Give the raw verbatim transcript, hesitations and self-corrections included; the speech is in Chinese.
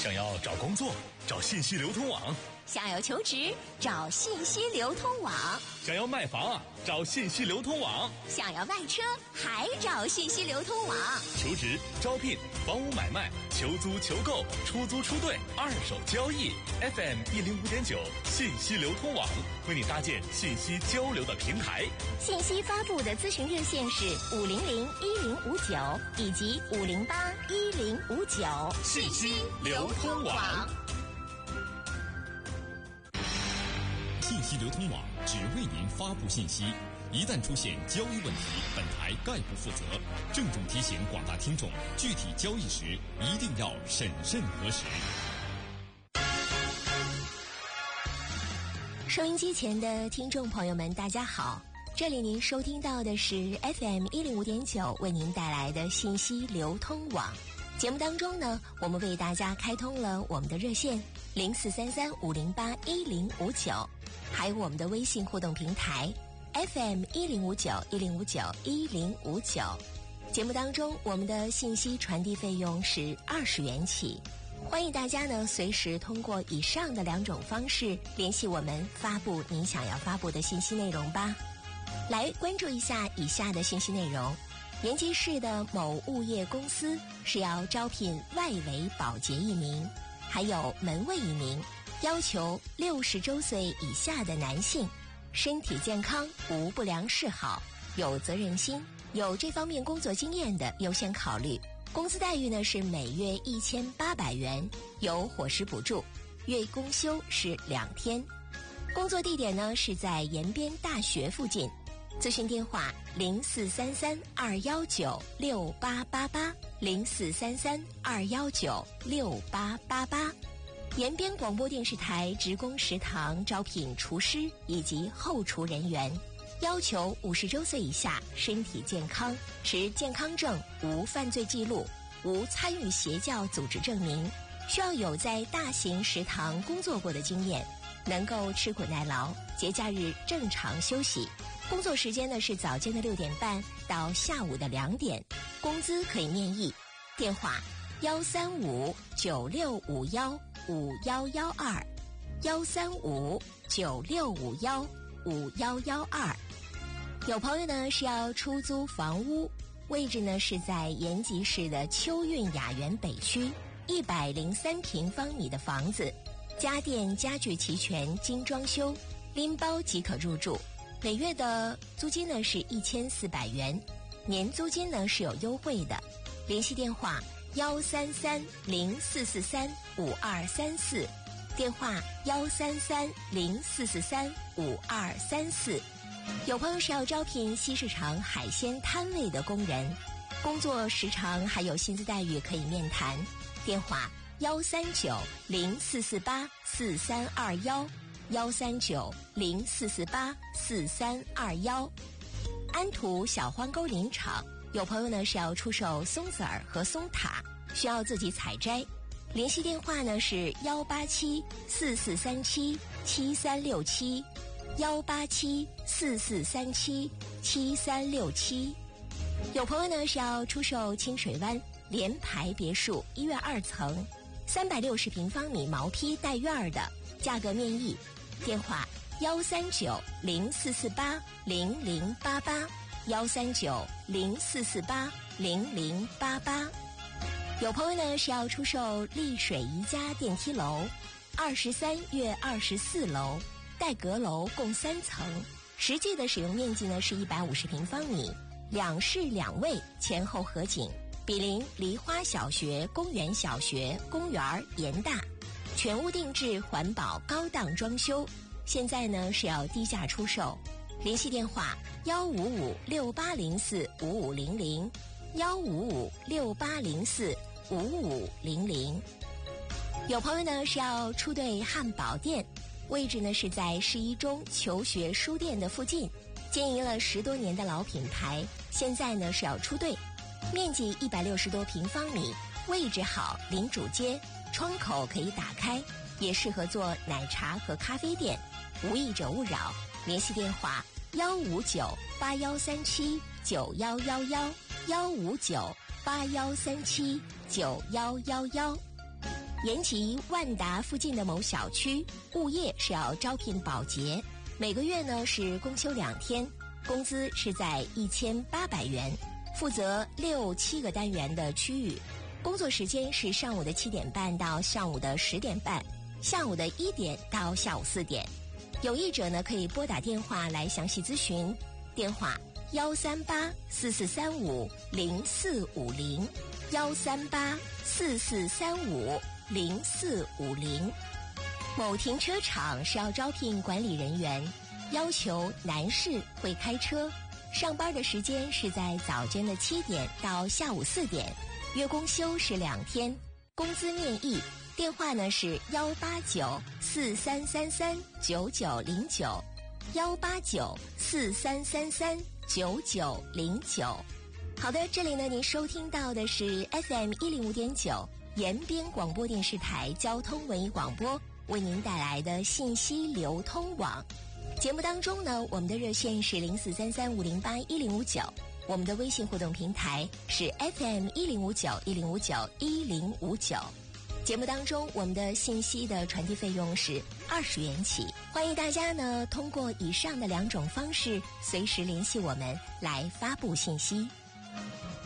想要找工作，找信息流通网； 想要求职，找信息流通网； 想要卖房啊，找信息流通网； 想要卖车，还找信息流通网。 求职、招聘、房屋买卖、求租、求购、出租、出兑、二手交易 ，F M 一零五点九信息流通网为你搭建信息交流的平台。 信息发布的咨询热线是五零零一零五九以及五零八一零五九。 信息流通网。 信息流通网只为您发布信息，一旦出现交易问题，本台概不负责。郑重提醒广大听众，具体交易时一定要审慎核实。 收音机前的听众朋友们，大家好，这里您收听到的是 F M 一零五点九为您带来的信息流通网。节目当中呢，我们为大家开通了我们的热线零四三三五零八一零五九，还有我们的微信互动平台 F M 一零五九一零五九一零五九。节目当中，我们的信息传递费用是二十元起，欢迎大家呢随时通过以上的两种方式联系我们，发布您想要发布的信息内容吧。来关注一下以下的信息内容。延吉市的某物业公司是要招聘外围保洁一名，还有门卫一名，要求六十周岁以下的男性，身体健康，无不良嗜好，有责任心，有这方面工作经验的优先考虑。工资待遇呢是每月一千八百元，有伙食补助，月公休是两天。工作地点呢是在延边大学附近。咨询电话零四三三二幺九六八八八零四三三二幺九六八八八。延边广播电视台职工食堂招聘厨师以及后厨人员，要求五十周岁以下，身体健康，持健康证，无犯罪记录，无参与邪教组织证明，需要有在大型食堂工作过的经验，能够吃苦耐劳，节假日正常休息。工作时间呢是早间的六点半到下午的两点，工资可以面议。电话幺三五九六五幺五幺幺二，幺三五九六五幺五幺幺二。有朋友呢是要出租房屋，位置呢是在延吉市的秋韵雅园北区，一百零三平方米的房子，家电家具齐全，精装修，拎包即可入住。每月的租金呢是一千四百元，年租金呢是有优惠的。联系电话幺三三零四四三五二三四，电话幺三三零四四三五二三四。有朋友是要招聘西市场海鲜摊位的工人，工作时长还有薪资待遇可以面谈。电话幺三九零四四八四三二幺。幺三九零四四八四三二幺。安图小欢沟林场，有朋友呢是要出售松子儿和松塔，需要自己采摘。联系电话呢是幺八七四四三七七三六七，幺八七四四三七七三六七。有朋友呢是要出售清水湾联排别墅一院二层，三百六十平方米毛坯带院的，价格面议。电话幺三九零四四八零零八八，幺三九零四四八零零八八。有朋友呢是要出售丽水宜家电梯楼，二十三月二十四楼，带阁楼共三层，实际的使用面积呢是一百五十平方米，两室两卫，前后合景，比邻梨花小学、公园小学、公园严大。全屋定制，环保高档装修，现在呢是要低价出售。联系电话幺五五六八零四五五零零，幺五五六八零四五五零零。有朋友呢是要出对汉堡店，位置呢是在市一中求学书店的附近，经营了十多年的老品牌，现在呢是要出队，面积一百六十多平方米，位置好，临主街，窗口可以打开，也适合做奶茶和咖啡店，无益者勿扰。联系电话幺五九八幺三七九幺幺幺，幺五九八幺三七九幺幺幺。 延吉万达附近的某小区物业是要招聘保洁，每个月呢是公休两天，工资是在一千八百元，负责六七个单元的区域，工作时间是上午的七点半到上午的十点半，下午的一点到下午四点。有意者呢可以拨打电话来详细咨询，电话幺三八四四三五零四五零，幺三八四四三五零四五零。某停车场是要招聘管理人员，要求男士会开车，上班的时间是在早间的七点到下午四点，月公休是两天，工资面议。电话呢是幺八九四三三三九九零九，幺八九四三三三九九零九。好的，这里呢您收听到的是 F M 一零五点九延边广播电视台交通文艺广播为您带来的信息流通网。节目当中呢，我们的热线是零四三三五零八一零五九，我们的微信互动平台是 F M 一零五九一零五九一零五九。节目当中，我们的信息的传递费用是二十元起，欢迎大家呢通过以上的两种方式，随时联系我们来发布信息。